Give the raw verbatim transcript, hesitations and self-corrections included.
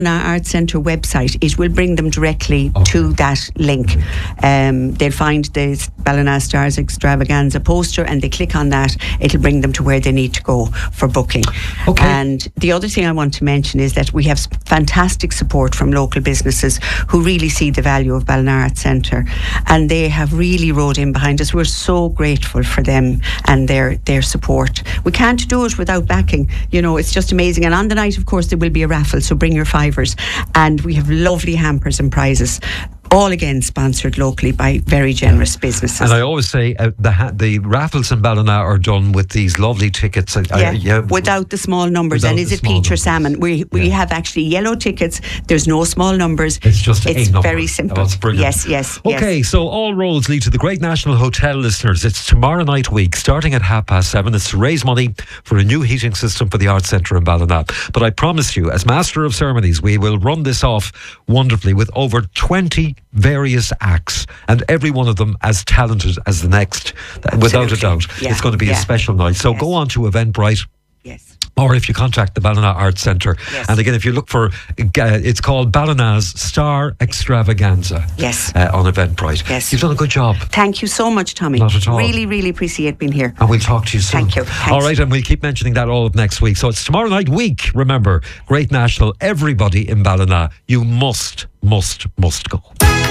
Arts Centre website, it will bring them directly okay. to that link. Um, they'll find the Ballina Stars Extravaganza poster and they click on that, it'll bring them to where they need to go for booking. Okay. And the other thing I want to mention is that we have fantastic support from local businesses who really see the value of Ballina Arts Centre, and they have really rode in behind us. We're so grateful for them and their, their support. We can't do it without backing, you know, it's just amazing. And on the night, of course, there will be a raffle, so bring your five. And we have lovely hampers and prizes, all again sponsored locally by very generous businesses. And I always say uh, the ha- the raffles in Ballina are done with these lovely tickets. Uh, yeah, uh, yeah, without the small numbers. Without and is it peach numbers. or salmon? We we yeah. have actually yellow tickets. There's no small numbers. It's just it's a number. very simple. Oh, that's brilliant. Yes, yes. Okay, yes. so all roads lead to the Great National Hotel, listeners. It's tomorrow night week, starting at half past seven. It's to raise money for a new heating system for the Arts Centre in Ballina. But I promise you, as Master of Ceremonies, we will run this off wonderfully with over twenty various acts, and every one of them as talented as the next, Absolutely. without a doubt. Yeah. It's going to be yeah. a special night. So yes. go on to Eventbrite. Yes. Or if you contact the Ballina Arts Centre. Yes. And again, if you look for, uh, it's called Ballina's Star Extravaganza. Yes. Uh, on Eventbrite. Yes. You've done a good job. Thank you so much, Tommy. Not at all. Really, really appreciate being here. And we'll talk to you soon. Thank you. Thanks. All right, and we'll keep mentioning that all of next week. So it's tomorrow night week. Remember, Great National, everybody in Ballina. You must, must, must go.